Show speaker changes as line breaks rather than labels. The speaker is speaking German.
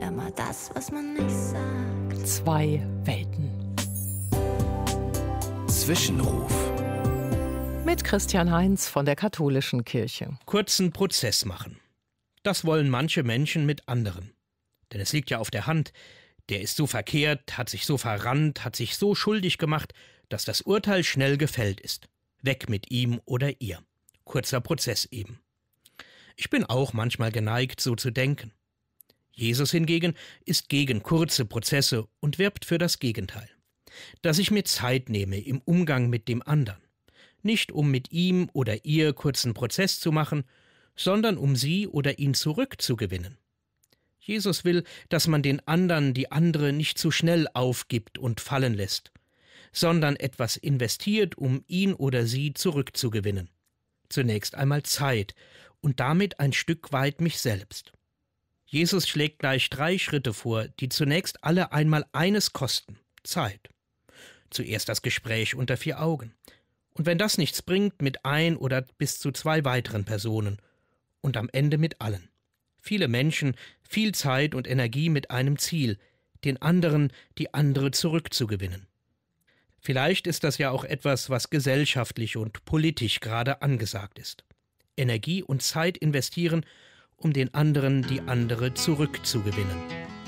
immer das, was man nicht sagt.
Zwei Welten.
Zwischenruf.
Mit Christian Heinz von der Katholischen Kirche.
Kurzen Prozess machen. Das wollen manche Menschen mit anderen. Denn es liegt ja auf der Hand, der ist so verkehrt, hat sich so verrannt, hat sich so schuldig gemacht, dass das Urteil schnell gefällt ist. Weg mit ihm oder ihr. Kurzer Prozess eben. Ich bin auch manchmal geneigt, so zu denken. Jesus hingegen ist gegen kurze Prozesse und wirbt für das Gegenteil. Dass ich mir Zeit nehme im Umgang mit dem anderen. Nicht um mit ihm oder ihr kurzen Prozess zu machen, sondern um sie oder ihn zurückzugewinnen. Jesus will, dass man den anderen, die andere nicht zu schnell aufgibt und fallen lässt, sondern etwas investiert, um ihn oder sie zurückzugewinnen. Zunächst einmal Zeit und damit ein Stück weit mich selbst. Jesus schlägt gleich 3 Schritte vor, die zunächst alle einmal eines kosten: Zeit. Zuerst das Gespräch unter 4 Augen. Und wenn das nichts bringt, mit 1 oder bis zu 2 weiteren Personen. Und am Ende mit allen. Viele Menschen, viel Zeit und Energie mit einem Ziel, den anderen, die andere zurückzugewinnen. Vielleicht ist das ja auch etwas, was gesellschaftlich und politisch gerade angesagt ist. Energie und Zeit investieren, um den anderen, die andere zurückzugewinnen.